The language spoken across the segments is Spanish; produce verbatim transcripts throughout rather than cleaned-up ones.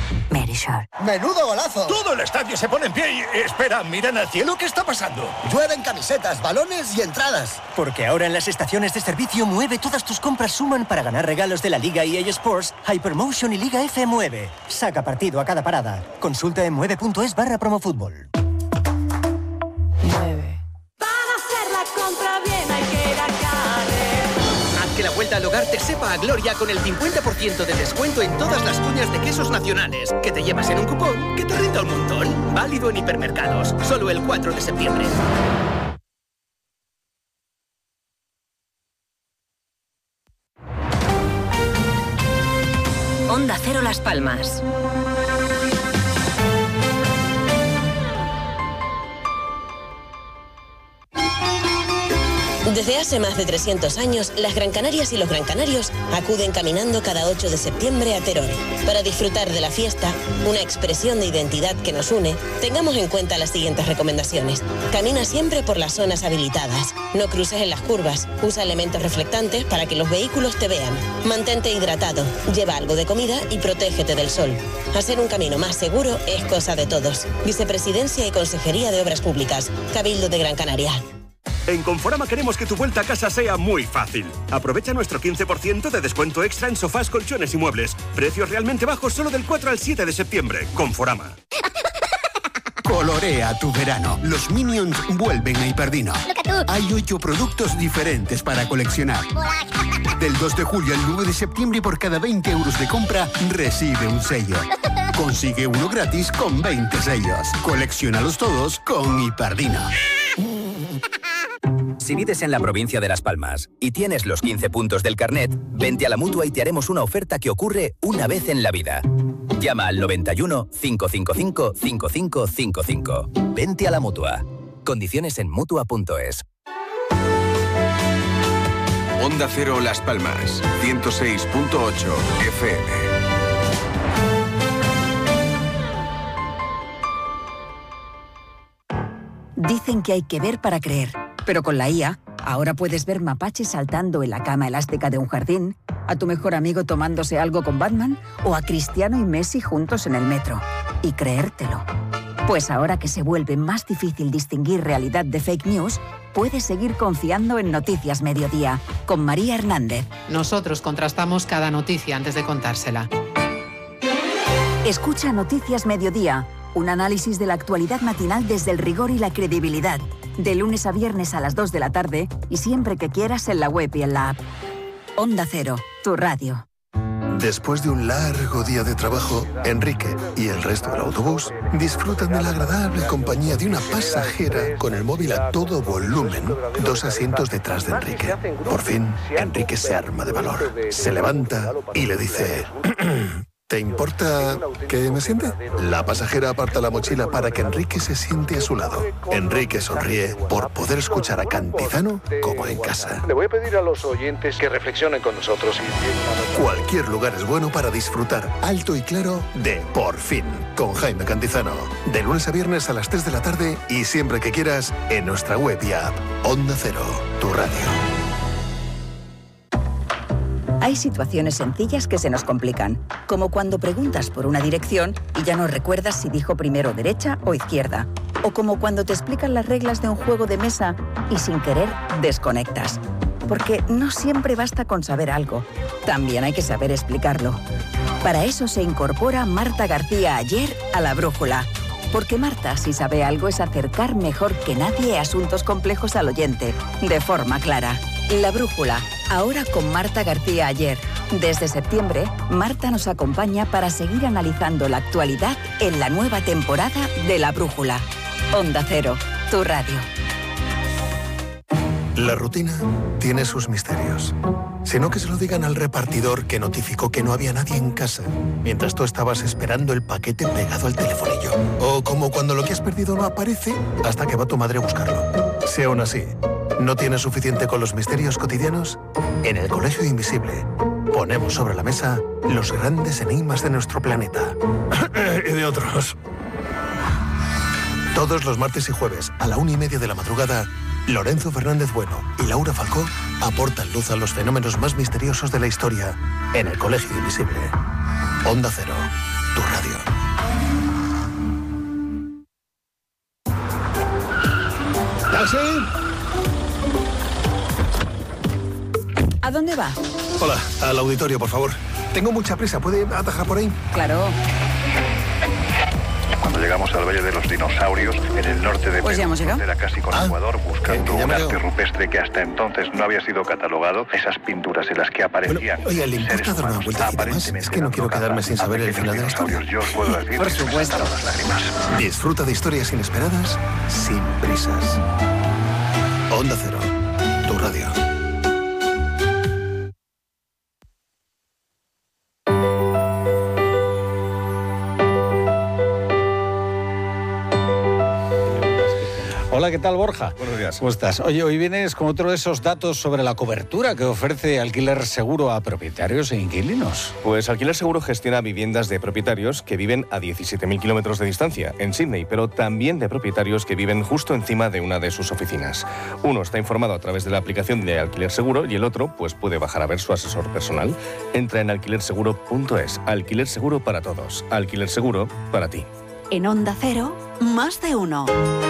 Merisure. ¡Menudo golazo! Todo el estadio se pone en pie y... Espera, miran al cielo, ¿qué está pasando? Llueven camisetas, balones y entradas. Porque ahora en las estaciones de servicio Mueve todas tus compras suman para ganar regalos de la Liga E A Sports, Hypermotion y Liga F Mueve. Saca partido a cada parada. Consulta en mueve.es barra promofútbol. Mueve. Para hacer la compra bien hay que ir a Carrer. Haz que la vuelta al hogar te sepa a gloria con el cincuenta por ciento de descuento en todas las cuñas de quesos nacionales. Que te llevas en un cupón que te renta un montón. Válido en hipermercados. Solo el cuatro de septiembre. Onda Cero Las Palmas. Desde hace más de trescientos años, las Gran Canarias y los Gran Canarios acuden caminando cada ocho de septiembre a Teror. Para disfrutar de la fiesta, una expresión de identidad que nos une, tengamos en cuenta las siguientes recomendaciones. Camina siempre por las zonas habilitadas. No cruces en las curvas. Usa elementos reflectantes para que los vehículos te vean. Mantente hidratado. Lleva algo de comida y protégete del sol. Hacer un camino más seguro es cosa de todos. Vicepresidencia y Consejería de Obras Públicas. Cabildo de Gran Canaria. En Conforama queremos que tu vuelta a casa sea muy fácil. Aprovecha nuestro quince por ciento de descuento extra en sofás, colchones y muebles. Precios realmente bajos solo del cuatro al siete de septiembre. Conforama. Colorea tu verano. Los Minions vuelven a Hiperdino. Hay ocho productos diferentes para coleccionar. Del dos de julio al nueve de septiembre, por cada veinte euros de compra, recibe un sello. Consigue uno gratis con veinte sellos. Colecciónalos todos con Hiperdino. Si vives en la provincia de Las Palmas y tienes los quince puntos del carnet, vente a la Mutua y te haremos una oferta que ocurre una vez en la vida. Llama al noventa y uno, cincuenta y cinco, cincuenta y cinco cincuenta y cinco. Vente a la Mutua. Condiciones en Mutua punto es. Onda Cero Las Palmas, ciento seis punto ocho F M. Dicen que hay que ver para creer, pero con la I A, ahora puedes ver mapaches saltando en la cama elástica de un jardín, a tu mejor amigo tomándose algo con Batman o a Cristiano y Messi juntos en el metro. Y creértelo. Pues ahora que se vuelve más difícil distinguir realidad de fake news, puedes seguir confiando en Noticias Mediodía, con María Hernández. Nosotros contrastamos cada noticia antes de contársela. Escucha Noticias Mediodía, un análisis de la actualidad matinal desde el rigor y la credibilidad. De lunes a viernes a las dos de la tarde y siempre que quieras en la web y en la app. Onda Cero, tu radio. Después de un largo día de trabajo, Enrique y el resto del autobús disfrutan de la agradable compañía de una pasajera con el móvil a todo volumen, dos asientos detrás de Enrique. Por fin, Enrique se arma de valor, se levanta y le dice... ¿Te importa que me siente? La pasajera aparta la mochila para que Enrique se siente a su lado. Enrique sonríe por poder escuchar a Cantizano como en casa. Le voy a pedir a los oyentes que reflexionen con nosotros. Y... Cualquier lugar es bueno para disfrutar alto y claro de Por Fin, con Jaime Cantizano. De lunes a viernes a las tres de la tarde y siempre que quieras en nuestra web y app. Onda Cero, tu radio. Hay situaciones sencillas que se nos complican, como cuando preguntas por una dirección y ya no recuerdas si dijo primero derecha o izquierda, o como cuando te explican las reglas de un juego de mesa y sin querer desconectas. Porque no siempre basta con saber algo, también hay que saber explicarlo. Para eso se incorpora Marta García Ayer a La Brújula. Porque Marta, si sabe algo, es acercar mejor que nadie asuntos complejos al oyente, de forma clara. La Brújula, ahora con Marta García Ayer. Desde septiembre, Marta nos acompaña para seguir analizando la actualidad en la nueva temporada de La Brújula. Onda Cero, tu radio. La rutina tiene sus misterios. Sino que se lo digan al repartidor que notificó que no había nadie en casa, mientras tú estabas esperando el paquete pegado al telefonillo. O como cuando lo que has perdido no aparece hasta que va tu madre a buscarlo. Si aún así no tienes suficiente con los misterios cotidianos, en el Colegio Invisible ponemos sobre la mesa los grandes enigmas de nuestro planeta. Y de otros. Todos los martes y jueves a la una y media de la madrugada, Lorenzo Fernández Bueno y Laura Falcó aportan luz a los fenómenos más misteriosos de la historia en el Colegio Invisible. Onda Cero, tu radio. sí. ¿A dónde va? Hola, al auditorio, por favor. Tengo mucha prisa, ¿puede atajar por ahí? Claro. Cuando llegamos al Valle de los Dinosaurios, en el norte de Pues ya Perú, hemos llegado. era casi con Ah, Ecuador, buscando que- que ya un me arte llegó. rupestre que hasta entonces no había sido catalogado, esas pinturas en las que aparecían Oiga, ¿le seres importa dar una humanos vueltecita más? aparentemente Es que no dando quiero quedarme caza sin a saber el pequeños final de la historia. dinosaurios. Yo os puedo decir Por que se me supuesto. saltaron las lágrimas. Disfruta de historias inesperadas sin prisas. Onda Cero, tu radio. Hola, ¿qué tal, Borja? Buenos días. ¿Cómo estás? Oye, hoy vienes con otro de esos datos sobre la cobertura que ofrece Alquiler Seguro a propietarios e inquilinos. Pues Alquiler Seguro gestiona viviendas de propietarios que viven a diecisiete mil kilómetros de distancia, en Sydney, pero también de propietarios que viven justo encima de una de sus oficinas. Uno está informado a través de la aplicación de Alquiler Seguro y el otro pues puede bajar a ver su asesor personal. Entra en alquiler seguro punto es. Alquiler Seguro para todos. Alquiler Seguro para ti. En Onda Cero, más de uno.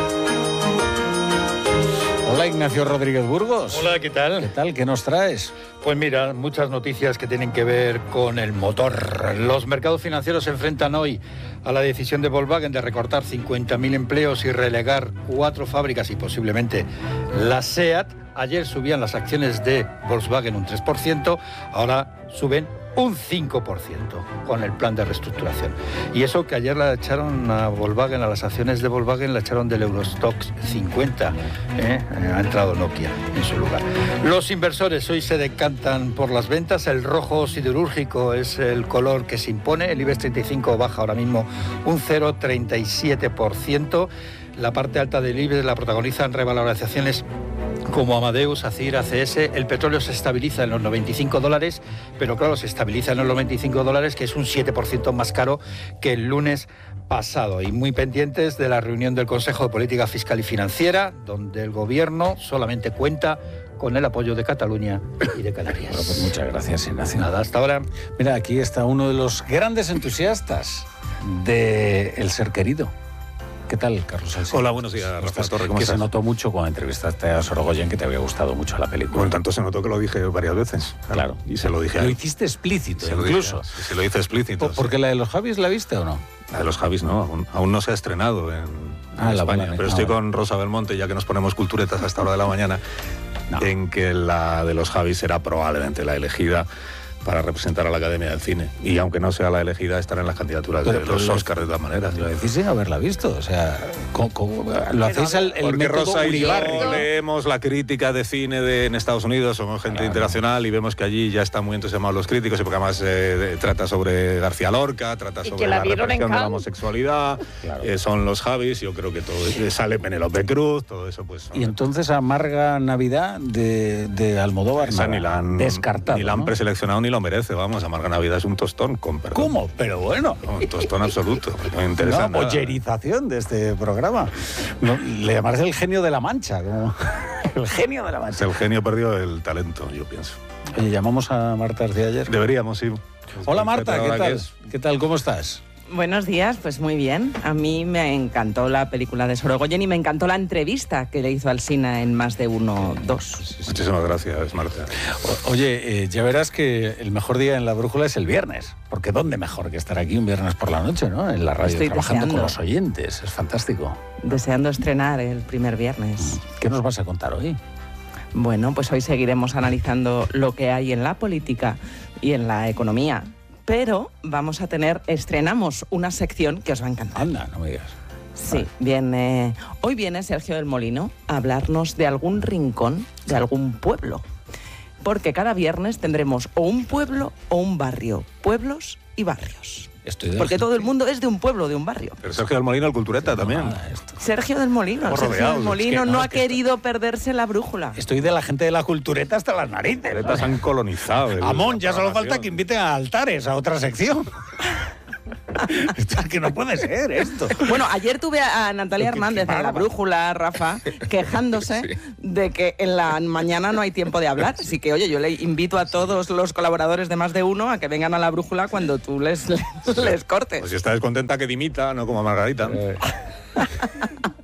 Hola, Ignacio Rodríguez Burgos. Hola, ¿qué tal? ¿Qué tal? ¿Qué nos traes? Pues mira, muchas noticias que tienen que ver con el motor. Los mercados financieros se enfrentan hoy a la decisión de Volkswagen de recortar cincuenta mil empleos y relegar cuatro fábricas y posiblemente la SEAT. Ayer subían las acciones de Volkswagen un tres por ciento, ahora suben un cinco por ciento con el plan de reestructuración. Y eso que ayer la echaron a Volkswagen, a las acciones de Volkswagen la echaron del Eurostoxx cincuenta. ¿eh? Ha entrado Nokia en su lugar. Los inversores hoy se decantan por las ventas. El rojo siderúrgico es el color que se impone. El IBEX treinta y cinco baja ahora mismo un cero coma treinta y siete por ciento. La parte alta del IBEX la protagonizan revalorizaciones como Amadeus, ACIR, A C S. El petróleo se estabiliza en los noventa y cinco dólares, pero claro, se estabiliza en los noventa y cinco dólares, que es un siete por ciento más caro que el lunes pasado. Y muy pendientes de la reunión del Consejo de Política Fiscal y Financiera, donde el Gobierno solamente cuenta con el apoyo de Cataluña y de Canarias. Bueno, pues muchas gracias, Ignacio. Nada, hasta ahora. Mira, aquí está uno de los grandes entusiastas de El Ser Querido. ¿Qué tal, Carlos Alsina? Hola, buenos días, Rafael Torre, ¿cómo Que estás? se notó mucho cuando entrevistaste a Sorogoyen que te había gustado mucho la película. Bueno, tanto se notó que lo dije varias veces. Claro. Y se lo dije a Lo él. hiciste explícito, Se lo incluso. dije, sí, se lo hice explícito. ¿Por- ¿Porque la de los Javis la viste o no? La de los Javis no, aún, aún no se ha estrenado en, Ah, en la España. buena, Pero ah, estoy bueno. con Rosa Belmonte, ya que nos ponemos culturetas a esta hora de la mañana, en que la de los Javis será probablemente la elegida para representar a la Academia del Cine. Y aunque no sea la elegida, estará en las candidaturas Pero- de pero los lo- Oscars de todas maneras. Lo decís sin haberla visto, o sea, ¿cómo- cómo- lo hacéis al el Porque método Rosa y yo Uribarri, ¿no? leemos la crítica de cine de, en Estados Unidos, somos gente internacional y vemos que allí ya están muy entusiasmados los críticos, y porque además eh, trata sobre García Lorca, trata Y sobre que la la, vieron en represión de la Cannes. homosexualidad, eh, son los Javis, yo creo que todo eh, sale Penélope Cruz, todo eso pues... Y entonces Amarga Navidad de, de Almodóvar, Esa nada, ni la han, descartado, ni la han ¿no? preseleccionado ni lo merece, vamos, Amarga Navidad es un tostón, con perdón. ¿Cómo? Pero bueno. Un tostón absoluto, no me interesa Una nada. bollerización de este programa. No, le llamarás el genio de la Mancha. Como... el genio de la Mancha. El genio perdió el talento, yo pienso. Oye, llamamos a Marta García ayer. Deberíamos, sí. Hola Marta, ¿qué Ahora que tal? es- ¿Qué tal? ¿Cómo estás? Buenos días, pues muy bien. A mí me encantó la película de Sorogoyen y me encantó la entrevista que le hizo al Sina en Más de Uno dos. Muchísimas gracias, Marta. O- Oye, eh, ya verás que el mejor día en la brújula es el viernes. Porque ¿dónde mejor que estar aquí un viernes por la noche, ¿no? En la radio, Estoy trabajando deseando. con los oyentes. Es fantástico. Deseando estrenar el primer viernes. ¿Qué nos vas a contar hoy? Bueno, pues hoy seguiremos analizando lo que hay en la política y en la economía. Pero vamos a tener, estrenamos una sección que os va a encantar. Anda, no me digas. Sí, viene, hoy viene Sergio del Molino a hablarnos de algún rincón, de algún pueblo. Porque cada viernes tendremos o un pueblo o un barrio. Pueblos y barrios. Estoy de Porque la todo el mundo es de un pueblo, de un barrio. Pero Sergio del Molino, el cultureta también. Sergio del Molino. Estamos Sergio rodeados, del es Molino que no, no, ha es que querido perderse la brújula. Estoy de la gente de la cultureta hasta las narices. Los culturetas han colonizado. el- Amón, ya la solo falta programación. que inviten a altares, a otra sección. Esto es que no puede ser esto. Bueno, ayer tuve a Natalia Qué- qué Hernández en la bárbaro. brújula, Rafa, quejándose de que en la mañana no hay tiempo de hablar. Así que, oye, yo le invito a todos los colaboradores de Más de Uno a que vengan a la brújula cuando tú les, les, les cortes. Pues si está descontenta, que dimita, no como Margarita.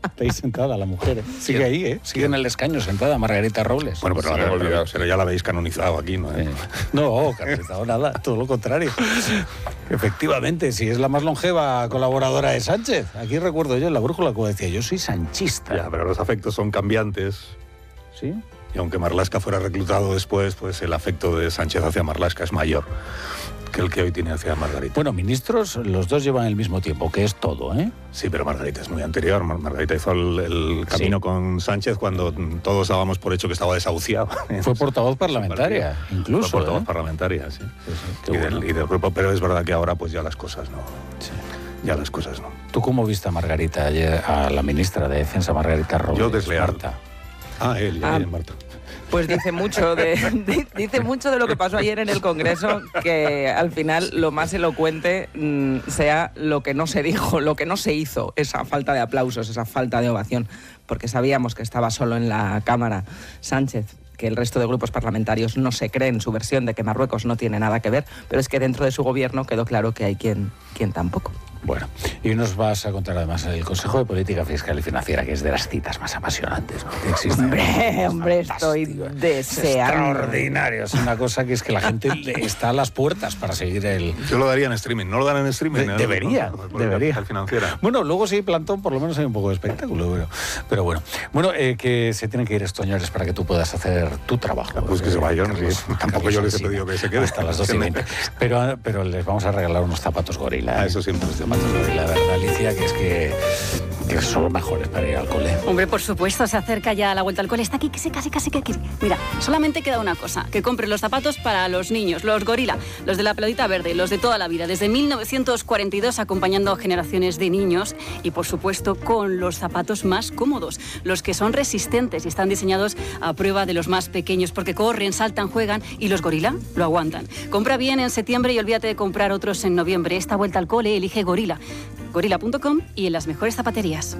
Está ahí sentada la mujer. ¿eh? Sigue ahí, ¿eh? Sigue en el escaño sentada Margarita Robles. Bueno, pero, Sí, ahora, me he pero, olvidado. pero ya la habéis canonizado aquí, ¿no? ¿Eh? No, canonizado nada, todo lo contrario. Efectivamente, si es la más longeva colaboradora de Sánchez. Aquí recuerdo yo en La Brújula como decía, yo soy sanchista. Ya, pero los afectos son cambiantes. ¿Sí? Y aunque Marlaska fuera reclutado después, pues el afecto de Sánchez hacia Marlaska es mayor que el que hoy tiene hacia Margarita. Bueno, ministros, los dos llevan el mismo tiempo, que es todo, ¿eh? Sí, pero Margarita es muy anterior. Mar- Margarita hizo el, el camino Sí. con Sánchez cuando todos dábamos por hecho que estaba desahuciado. Fue portavoz parlamentaria, incluso. Fue portavoz ¿eh? parlamentaria, sí. Sí, sí, y, qué del, bueno. y del grupo, pero es verdad que ahora pues ya las cosas no. Sí. Ya las cosas no. ¿Tú cómo viste a Margarita ayer, a la ministra de Defensa, Margarita Robles? Yo desleal. Marta. Ah, él, ya Ah. bien, Marta. Pues dice mucho de, de- dice mucho de lo que pasó ayer en el Congreso, que al final lo más elocuente mm, sea lo que no se dijo, lo que no se hizo, esa falta de aplausos, esa falta de ovación, porque sabíamos que estaba solo en la Cámara Sánchez, que el resto de grupos parlamentarios no se creen su versión de que Marruecos no tiene nada que ver, pero es que dentro de su gobierno quedó claro que hay quien, quien tampoco. Bueno, y nos vas a contar además el Consejo de Política Fiscal y Financiera, que es de las citas más apasionantes, ¿no? que existen. Hombre, hombre, estoy deseando. Extraordinario, es una cosa que es que la gente le está a las puertas para seguir el... Yo lo daría en streaming, no lo dan en streaming. De- ¿no? debería, Por- por- debería. por financiera. Bueno, luego sí, plantón, por lo menos hay un poco de espectáculo, pero, pero bueno. Bueno, eh, que se tienen que ir estos señores para que tú puedas hacer tu trabajo. Pues que se vayan, Carlos- sí. Tampoco Carlos yo les he Alsina, pedido que se queden. hasta las doce y veinte. Pero, pero les vamos a regalar unos zapatos gorila. ¿eh? Ah, eso siempre. Unos zapatos gorila, ¿verdad, Alicia? Que es que, que son los mejores para ir al cole. Hombre, por supuesto, se acerca ya la vuelta al cole. Está aquí, que se casi, casi, que quiere. Mira, solamente queda una cosa, que compren los zapatos para los niños, los gorila, los de la pelotita verde, los de toda la vida, desde mil novecientos cuarenta y dos acompañando a generaciones de niños y, por supuesto, con los zapatos más cómodos, los que son resistentes y están diseñados a prueba de los más pequeños, porque corren, saltan, juegan y los gorila lo aguantan. Compra bien en septiembre y olvídate de comprar otros en noviembre. Esta vuelta al cole elige gorila. gorila punto com y en las mejores zapaterías.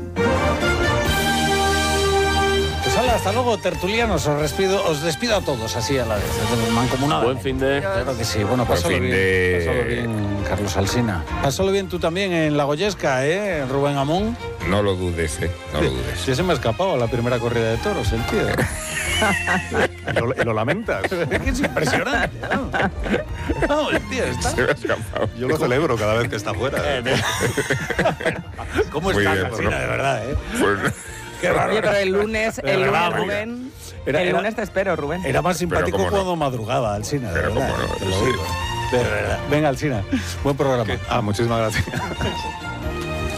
Pues hala, hasta luego, tertulianos. Os despido, os despido a todos así a la vez. Mancomunada. Buen fin de... Claro que sí. Bueno, Buen pásalo fin bien. de- Pásalo bien, Carlos Alsina. Pásalo bien tú también en La Goyesca, ¿eh? Rubén Amón. No lo dudes, ¿eh? No lo dudes. Ya se me ha escapado la primera corrida de toros, el tío. ¿Y lo, y lo lamentas? Es que es impresionante, ¿no? No, el tío está... Se me ha escapado. Yo lo celebro cada vez que está fuera. ¿Cómo Muy estás, bien, Alsina, bueno. de verdad, eh? Pues- Qué raro. Oye, pero el lunes, De el verdad, lunes, Rubén. Rubén, Era- el era- lunes te espero, Rubén. Era más simpático cómo no. cuando madrugaba, Alsina, de Pero verdad. cómo no, te lo sí. digo. De verdad. Venga, Alsina, buen programa. Ah, muchísimas gracias.